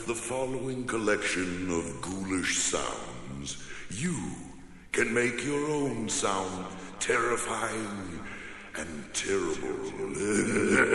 With the following collection of ghoulish sounds, you can make your own sound terrifying and terrible.